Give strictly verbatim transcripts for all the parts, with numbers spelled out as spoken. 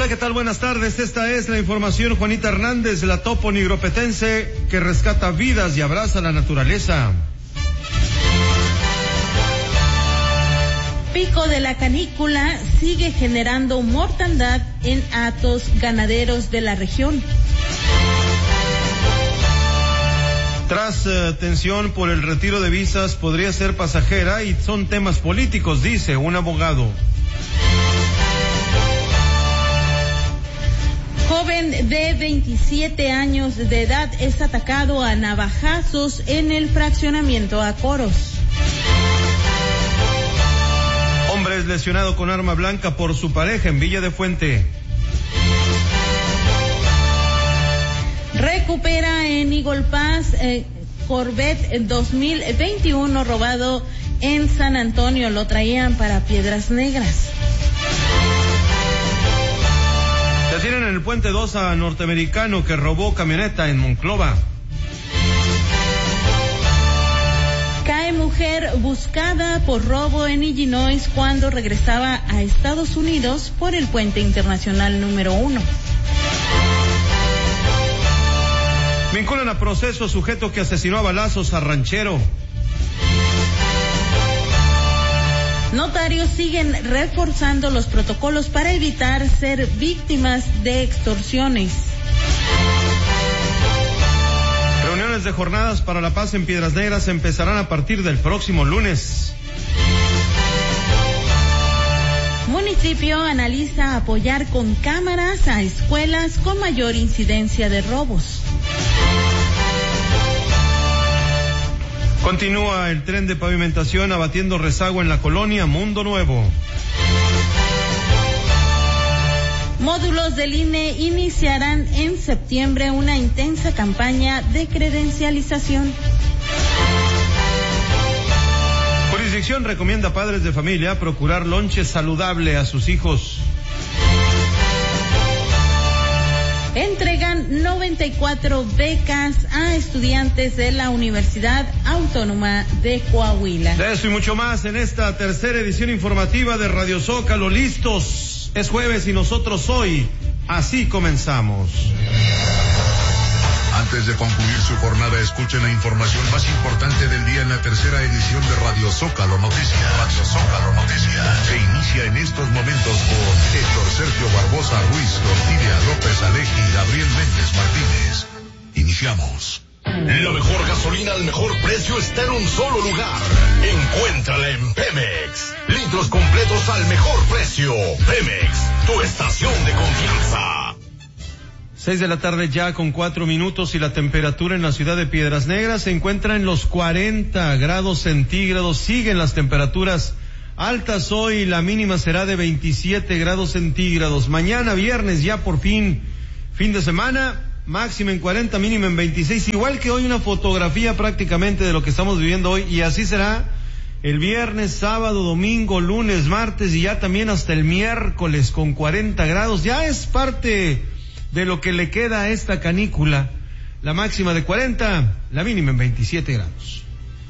Hola, ¿qué tal? Buenas tardes. Esta es la información. Juanita Hernández, la topo nigropetense que rescata vidas y abraza la naturaleza. Pico de la canícula sigue generando mortandad en hatos ganaderos de la región. Tras uh, tensión por el retiro de visas, podría ser pasajera y son temas políticos, dice un abogado. Joven de veintisiete años de edad es atacado a navajazos en el fraccionamiento Acoros. Hombre es lesionado con arma blanca por su pareja en Villa de Fuente. Recupera en Eagle Pass eh, Corvette dos mil veintiuno robado en San Antonio. Lo traían para Piedras Negras. Detienen en el puente dos a norteamericano que robó camioneta en Monclova. Cae mujer buscada por robo en Illinois cuando regresaba a Estados Unidos por el puente internacional número uno. Vinculan a proceso sujeto que asesinó a balazos a ranchero. Notarios siguen reforzando los protocolos para evitar ser víctimas de extorsiones. Reuniones de jornadas para la paz en Piedras Negras empezarán a partir del próximo lunes. Municipio analiza apoyar con cámaras a escuelas con mayor incidencia de robos. Continúa el tren de pavimentación abatiendo rezago en la colonia Mundo Nuevo. Módulos del I N E iniciarán en septiembre una intensa campaña de credencialización. Jurisdicción recomienda a padres de familia procurar lonche saludable a sus hijos. Entregan noventa y cuatro becas a estudiantes de la Universidad Autónoma de Coahuila. De eso y mucho más en esta tercera edición informativa de Radio Zócalo. Listos, es jueves y nosotros hoy así comenzamos. Antes de concluir su jornada, escuchen la información más importante del día en la tercera edición de Radio Zócalo Noticias. Radio Zócalo Noticias. Se inicia en estos momentos por Héctor Sergio Barbosa Ruiz, Ortilia López Aleji y Gabriel Méndez Martínez. Iniciamos. La mejor gasolina al mejor precio está en un solo lugar. Encuéntrala en Pemex. Litros completos al mejor precio. Pemex, tu estación de confianza. Seis de la tarde ya con cuatro minutos y la temperatura en la ciudad de Piedras Negras se encuentra en los cuarenta grados centígrados. Siguen las temperaturas altas hoy, la mínima será de veintisiete grados centígrados. Mañana viernes ya por fin, fin de semana, máxima en cuarenta, mínima en veintiséis. Igual que hoy una fotografía prácticamente de lo que estamos viviendo hoy y así será el viernes, sábado, domingo, lunes, martes y ya también hasta el miércoles con cuarenta grados. Ya es parte de lo que le queda a esta canícula, la máxima de cuarenta, la mínima en veintisiete grados.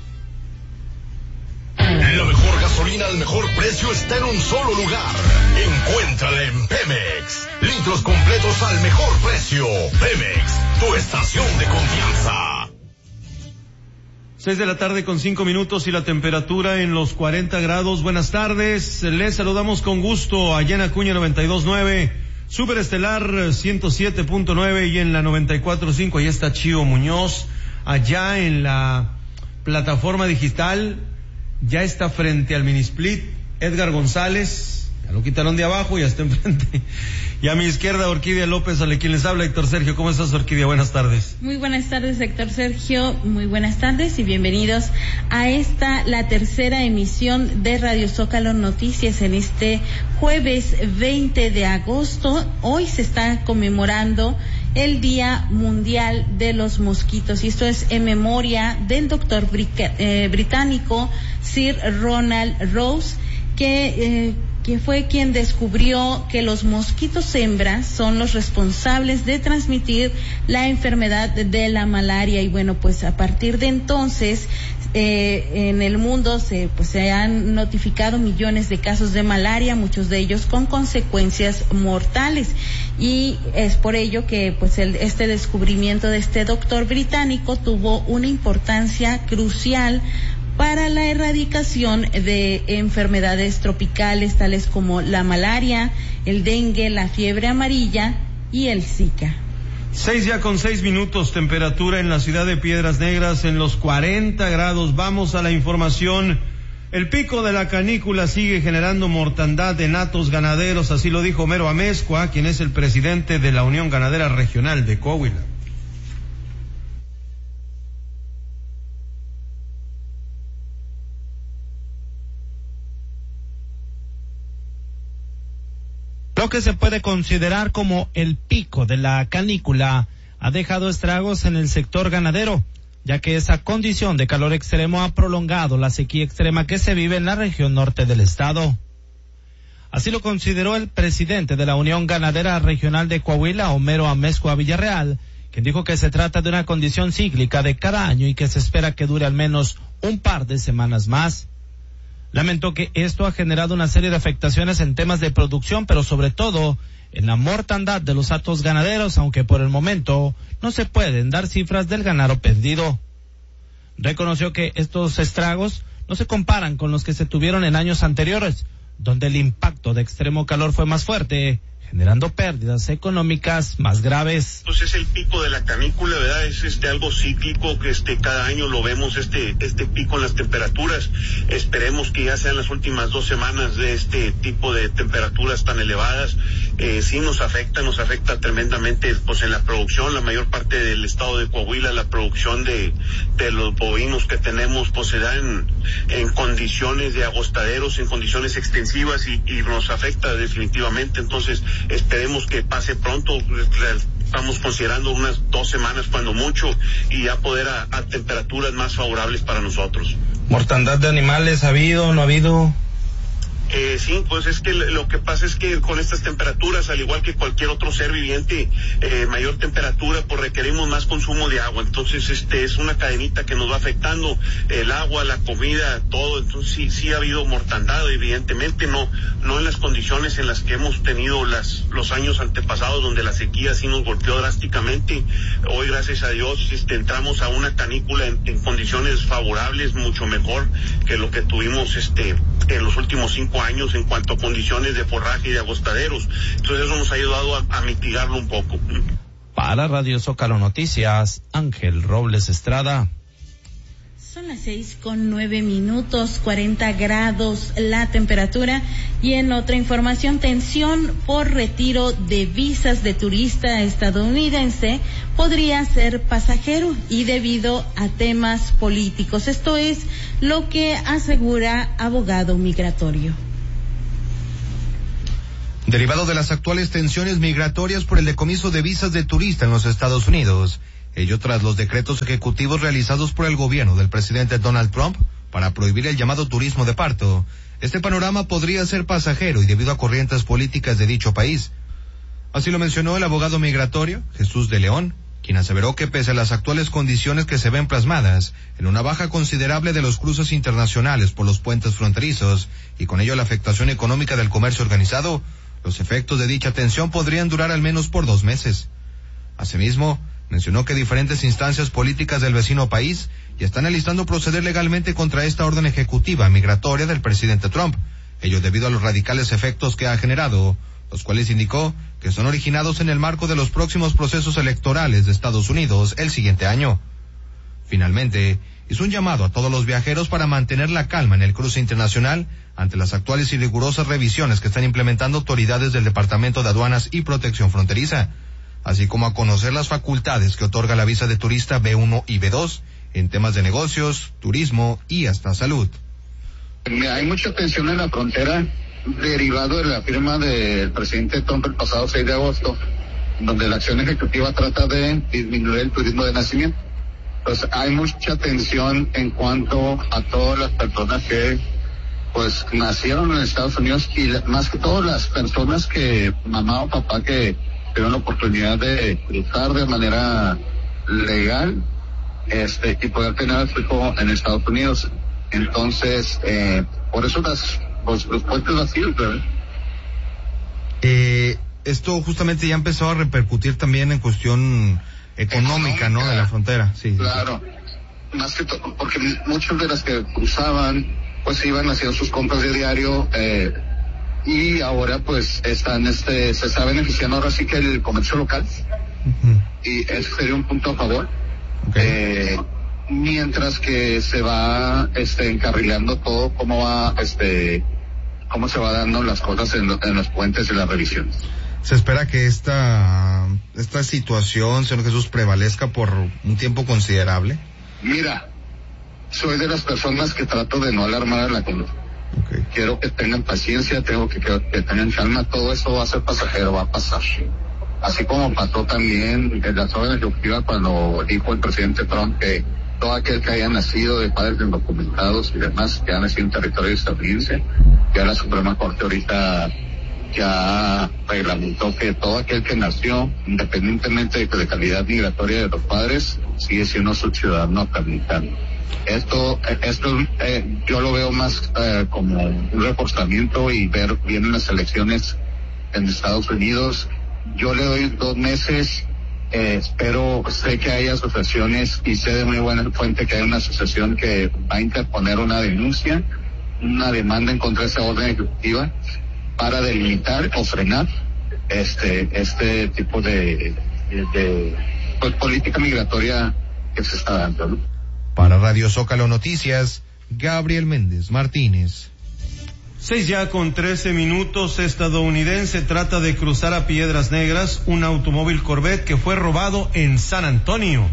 La mejor gasolina al mejor precio está en un solo lugar. Encuéntrala en Pemex. Litros completos al mejor precio. Pemex, tu estación de confianza. Seis de la tarde con cinco minutos y la temperatura en los cuarenta grados. Buenas tardes, les saludamos con gusto allá en Acuña noventa y dos punto nueve. Superestelar ciento siete punto nueve y en la noventa y cuatro punto cinco, ahí está Chío Muñoz, allá en la plataforma digital, ya está frente al Minisplit, Edgar González, ya lo quitaron de abajo, ya está enfrente, y a mi izquierda Orquídea López, a quien les habla Héctor Sergio. ¿Cómo estás, Orquídea? Buenas tardes. Muy buenas tardes, Héctor Sergio, muy buenas tardes y bienvenidos a esta, la tercera emisión de Radio Zócalo Noticias en este jueves veinte de agosto. Hoy se está conmemorando el Día Mundial de los Mosquitos y esto es en memoria del doctor británico Sir Ronald Rose, que eh, que fue quien descubrió que los mosquitos hembras son los responsables de transmitir la enfermedad de la malaria. Y bueno, pues a partir de entonces eh, en el mundo se pues se han notificado millones de casos de malaria, muchos de ellos con consecuencias mortales, y es por ello que pues el, este descubrimiento de este doctor británico tuvo una importancia crucial para la erradicación de enfermedades tropicales tales como la malaria, el dengue, la fiebre amarilla y el Zika. Seis ya con seis minutos, temperatura en la ciudad de Piedras Negras en los cuarenta grados. Vamos a la información. El pico de la canícula sigue generando mortandad en hatos ganaderos, así lo dijo Homero Amezcua, quien es el presidente de la Unión Ganadera Regional de Coahuila. Lo que se puede considerar como el pico de la canícula ha dejado estragos en el sector ganadero, ya que esa condición de calor extremo ha prolongado la sequía extrema que se vive en la región norte del estado. Así lo consideró el presidente de la Unión Ganadera Regional de Coahuila, Homero Amezcua Villarreal, quien dijo que se trata de una condición cíclica de cada año y que se espera que dure al menos un par de semanas más. Lamentó que esto ha generado una serie de afectaciones en temas de producción, pero sobre todo en la mortandad de los hatos ganaderos, aunque por el momento no se pueden dar cifras del ganado perdido. Reconoció que estos estragos no se comparan con los que se tuvieron en años anteriores, donde el impacto de extremo calor fue más fuerte, generando pérdidas económicas más graves. Pues es el pico de la canícula, ¿verdad? Es este algo cíclico que este cada año lo vemos, este este pico en las temperaturas. Esperemos que ya sean las últimas dos semanas de este tipo de temperaturas tan elevadas. Eh, sí nos afecta, nos afecta tremendamente pues en la producción, la mayor parte del estado de Coahuila, la producción de, de los bovinos que tenemos pues se da en, en condiciones de agostaderos, en condiciones extensivas y, y nos afecta definitivamente. Entonces esperemos que pase pronto, estamos considerando unas dos semanas cuando mucho y ya poder a, a temperaturas más favorables para nosotros. ¿Mortandad de animales ha habido, no ha habido? Eh, sí, pues es que lo que pasa es que con estas temperaturas, al igual que cualquier otro ser viviente, eh, mayor temperatura, pues requerimos más consumo de agua. Entonces, este es una cadenita que nos va afectando el agua, la comida, todo. Entonces, sí, sí ha habido mortandad, evidentemente, no, no en las condiciones en las que hemos tenido las, los años antepasados, donde la sequía sí nos golpeó drásticamente. Hoy, gracias a Dios, este, entramos a una canícula en, en condiciones favorables, mucho mejor que lo que tuvimos, este, en los últimos cinco años en cuanto a condiciones de forraje y de agostaderos. Entonces eso nos ha ayudado a, a mitigarlo un poco. Para Radio Zócalo Noticias, Ángel Robles Estrada. Son las seis con nueve minutos, cuarenta grados la temperatura. Y en otra información, tensión por retiro de visas de turista estadounidense podría ser pasajero y debido a temas políticos. Esto es lo que asegura abogado migratorio. Derivado de las actuales tensiones migratorias por el decomiso de visas de turista en los Estados Unidos, ello tras los decretos ejecutivos realizados por el gobierno del presidente Donald Trump para prohibir el llamado turismo de parto, este panorama podría ser pasajero y debido a corrientes políticas de dicho país. Así lo mencionó el abogado migratorio Jesús de León, quien aseveró que pese a las actuales condiciones que se ven plasmadas en una baja considerable de los cruces internacionales por los puentes fronterizos y con ello la afectación económica del comercio organizado, los efectos de dicha tensión podrían durar al menos por dos meses. Asimismo, mencionó que diferentes instancias políticas del vecino país ya están alistando proceder legalmente contra esta orden ejecutiva migratoria del presidente Trump, ello debido a los radicales efectos que ha generado, los cuales indicó que son originados en el marco de los próximos procesos electorales de Estados Unidos el siguiente año. Finalmente, hizo un llamado a todos los viajeros para mantener la calma en el cruce internacional ante las actuales y rigurosas revisiones que están implementando autoridades del Departamento de Aduanas y Protección Fronteriza, así como a conocer las facultades que otorga la visa de turista B uno y B dos en temas de negocios, turismo y hasta salud. Hay mucha tensión en la frontera derivado de la firma del presidente Trump el pasado seis de agosto, donde la acción ejecutiva trata de disminuir el turismo de nacimiento. Pues hay mucha tensión en cuanto a todas las personas que pues nacieron en Estados Unidos y la, más que todo las personas que, mamá o papá que tuvieron la oportunidad de cruzar de manera legal, este, y poder tener a su hijo en Estados Unidos. Entonces, eh, por eso las, los, los puentes vacíos, ¿verdad? Eh, esto justamente ya empezó a repercutir también en cuestión económica, económica, ¿no? De la frontera, sí. Claro, sí. Más que todo, porque muchas de las que cruzaban, pues iban haciendo sus compras de diario, eh, y ahora pues están, este, se está beneficiando ahora sí que el comercio local, uh-huh. Y eso sería un punto a favor. Okay. Eh, mientras que se va, este, encarrilando todo, cómo va, este, cómo se va dando las cosas en, lo, en los puentes y las revisiones. Se espera que esta, esta situación, señor Jesús, prevalezca por un tiempo considerable. Mira, soy de las personas que trato de no alarmar a la gente. Okay. Quiero que tengan paciencia, tengo que, que, que tengan calma, todo eso va a ser pasajero, va a pasar. Así como pasó también en la zona ejecutiva cuando dijo el presidente Trump que todo aquel que haya nacido de padres indocumentados y demás, que ha nacido en territorio estadounidense, ya la Suprema Corte ahorita ya reglamentó que todo aquel que nació, independientemente de la calidad migratoria de los padres, sigue siendo su ciudadano americano. Esto, esto eh, yo lo veo más eh, como un reforzamiento y ver bien las elecciones en Estados Unidos. Yo le doy dos meses, eh, espero, sé que hay asociaciones y sé de muy buena fuente que hay una asociación que va a interponer una denuncia, una demanda en contra de esa orden ejecutiva para delimitar o frenar este este tipo de, de, de pues, política migratoria que se está dando, ¿no? Para Radio Zócalo Noticias, Gabriel Méndez Martínez. Seis ya con trece minutos. Estadounidense trata de cruzar a Piedras Negras un automóvil Corvette que fue robado en San Antonio.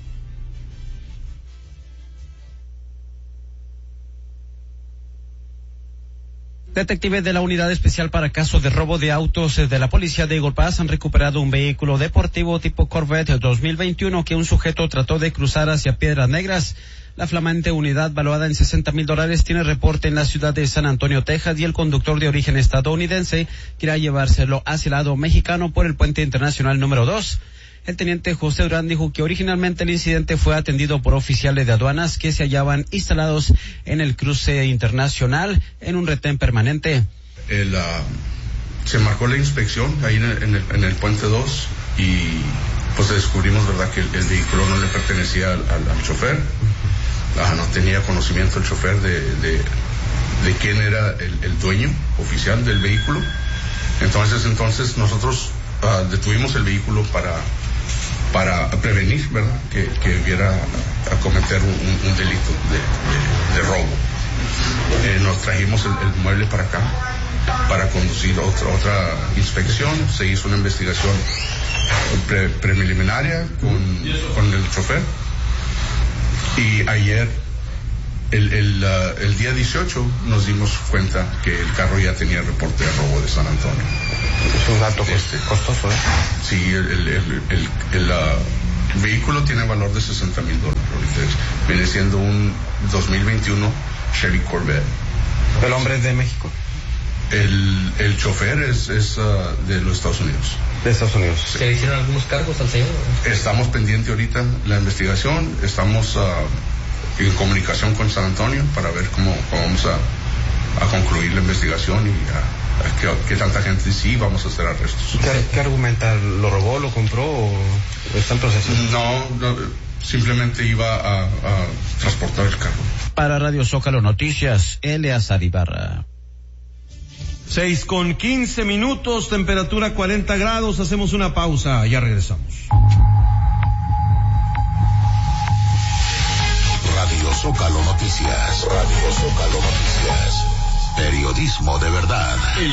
Detectives de la Unidad Especial para Casos de Robo de Autos de la Policía de Eagle Pass han recuperado un vehículo deportivo tipo Corvette dos mil veintiuno que un sujeto trató de cruzar hacia Piedras Negras. La flamante unidad, valuada en sesenta mil dólares, tiene reporte en la ciudad de San Antonio, Texas, y el conductor de origen estadounidense quiere llevárselo hacia el lado mexicano por el puente internacional número dos. El teniente José Durán dijo que originalmente el incidente fue atendido por oficiales de aduanas que se hallaban instalados en el cruce internacional en un retén permanente. El, uh, se marcó la inspección ahí en el, en el, en el puente dos y pues descubrimos, verdad, que el, el vehículo no le pertenecía al, al, al chofer. Uh, no tenía conocimiento el chofer de, de, de quién era el, el dueño oficial del vehículo. Entonces, entonces nosotros uh, detuvimos el vehículo para para prevenir, ¿verdad?, que, que hubiera a cometer un, un, un delito de, de, de robo. Eh, nos trajimos el, el mueble para acá para conducir otra otra inspección. Se hizo una investigación pre, preliminaria con, con el chofer y ayer el, el, uh, el día dieciocho nos dimos cuenta que el carro ya tenía reporte de robo de San Antonio. Es un dato este, costoso, ¿eh? Sí, el, el, el, el, el uh, vehículo tiene valor de sesenta mil dólares. Viene siendo un dos mil veintiuno Chevy Corvette. ¿El hombre es de México? El, el chofer es, es uh, de los Estados Unidos. De Estados Unidos. Sí. ¿Se le hicieron algunos cargos al señor? Estamos pendientes ahorita la investigación. Estamos uh, en comunicación con San Antonio para ver cómo, cómo vamos a, a concluir la investigación y a ¿Qué, qué tanta gente sí vamos a hacer arrestos? ¿Qué, qué argumenta? ¿Lo robó, lo compró o está en proceso? No, no, simplemente iba a, a transportar el carro. Para Radio Zócalo Noticias, Eleazar Ibarra. Seis con quince minutos, temperatura cuarenta grados, hacemos una pausa, ya regresamos. Radio Zócalo Noticias, Radio Zócalo Noticias, periodismo de verdad. El